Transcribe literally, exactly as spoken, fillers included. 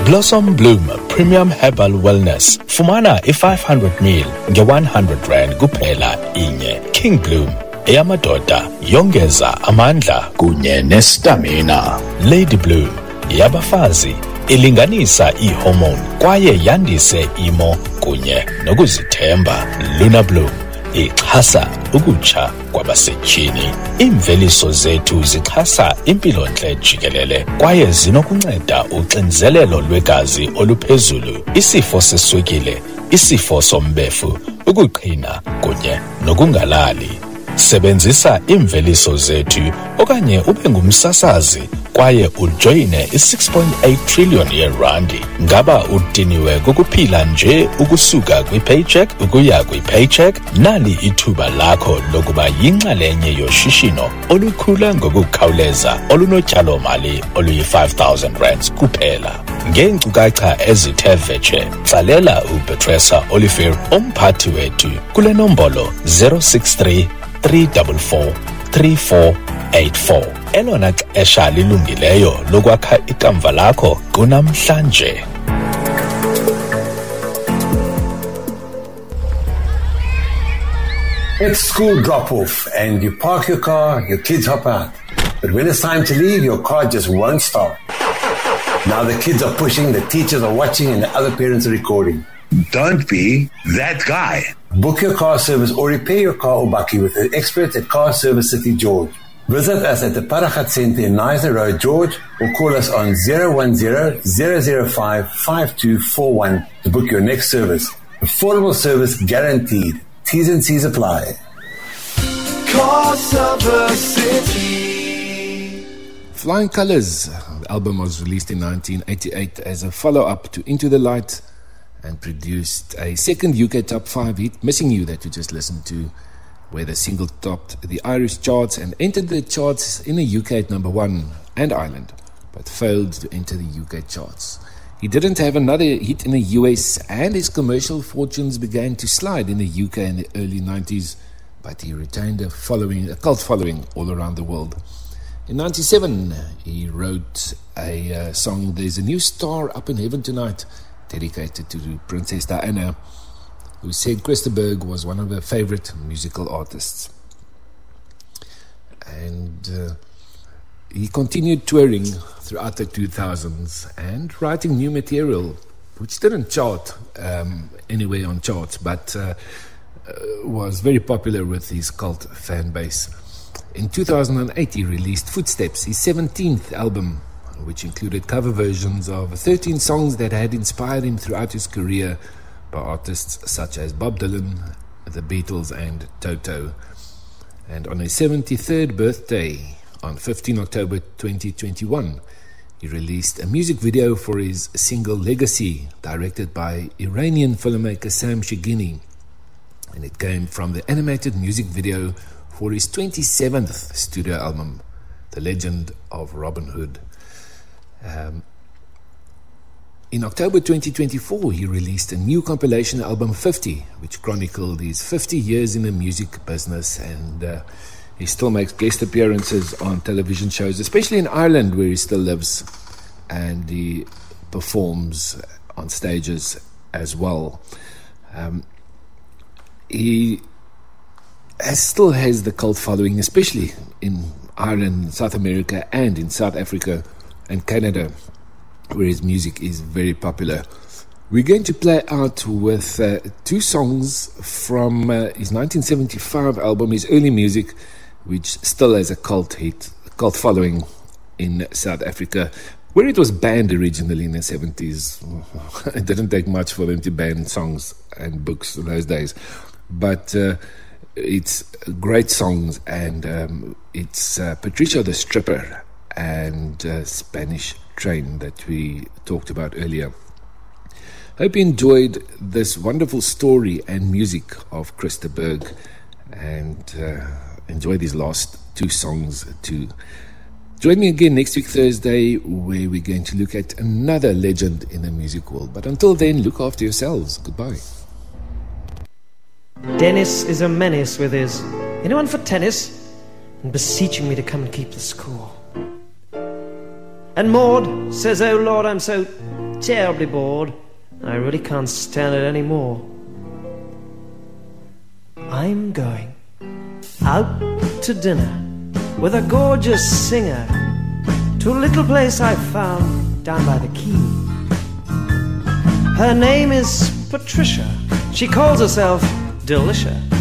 Blossom Bloom Premium Herbal Wellness. Fumana i-five hundred milliliters nge-one hundred rand kuphela inye. King Bloom eyamadoda yongeza amandla kunye nestamina. Lady Bloom yabafazi ilinganisa ihormone kwaye yandise imo kunye nokuzithemba. Luna Bloom ixhasa ukutsha kwabasetyhini. Iimveliso zethu zixhasa impilontle jikelele kwaye zinokunceda uxinzelelo lwegazi oluphezulu, isifo seswekile, isifo sombefu, ukuqhina kunye nokungalali. Sebenzisa iimveliso zethu okanye ube ngumsasazi kwaye ujoyine i-six point eight trillion yeerandi. Ngaba udiniwe kukuphila nje ukusuka kwi-paycheck ukuya kwi-paycheck? Nali ithuba lakho lokuba yinxalenye yoshishino olukhula ngokukhawuleza olunotyalo-mali oluyi-five thousand rands kuphela. Ngeenkcukacha ezithe vetshe, tsalela uPetressa Olivier umphathi wethu kule nombolo zero six three three four four three four eight four. Elona xesha lilungileyo lokwakha ikamva lakho kunamhlanje. It's school drop-off and you park your car, your kids hop out. But when it's time to leave, your car just won't start. Now the kids are pushing, the teachers are watching, and the other parents are recording. Don't be that guy. Book your car service or repair your car or bakkie with the experts at Car Service City George. Visit us at the Paragat Centre in Neisner Road, George, or call us on zero one zero, zero zero five, five two four one to book your next service. Affordable service guaranteed. T's and C's apply. Car Service City. Flying Colours, the album was released in nineteen eighty-eight as a follow-up to Into the Light, and produced a second U K top five hit, Missing You, that you just listened to, where the single topped the Irish charts and entered the charts in the U K at number one and Ireland, but failed to enter the U K charts. He didn't have another hit in the U S, and his commercial fortunes began to slide in the U K in the early nineties, but he retained a following, a cult following all around the world. In ninety-seven, he wrote a uh, song, There's a New Star Up in Heaven Tonight, dedicated to Princess Diana, who said Chris de Burgh was one of her favorite musical artists. And uh, he continued touring throughout the two thousands and writing new material, which didn't chart um, anywhere on charts, but uh, uh, was very popular with his cult fan base. In two thousand eight, he released Footsteps, his seventeenth album, which included cover versions of thirteen songs that had inspired him throughout his career by artists such as Bob Dylan, the Beatles and Toto. And on his seventy-third birthday, on fifteenth October twenty twenty-one, he released a music video for his single Legacy, directed by Iranian filmmaker Sam Shigini. And it came from the animated music video for his twenty-seventh studio album, The Legend of Robin Hood. Um, in October twenty twenty-four, he released a new compilation album, fifty, which chronicled his fifty years in the music business, and uh, he still makes guest appearances on television shows, especially in Ireland, where he still lives, and he performs on stages as well. Um, he has, still has the cult following, especially in Ireland, South America, and in South Africa and Canada, where his music is very popular. We're going to play out with uh, two songs from uh, his nineteen seventy-five album, his early music, which still has a cult hit, cult following in South Africa, where it was banned originally in the seventies. It didn't take much for them to ban songs and books in those days, but uh, it's great songs, and um, it's uh, Patricia the Stripper and uh, Spanish Train that we talked about earlier. Hope you enjoyed this wonderful story and music of Chris de Burgh, and uh, enjoy these last two songs too. Join me again next week Thursday, where we're going to look at another legend in the music world. But until then, look after yourselves. Goodbye. Dennis is a menace with his anyone for tennis and beseeching me to come and keep the score. And Maud says, oh Lord, I'm so terribly bored. I really can't stand it anymore. I'm going out to dinner with a gorgeous singer to a little place I found down by the quay. Her name is Patricia. She calls herself Delicia.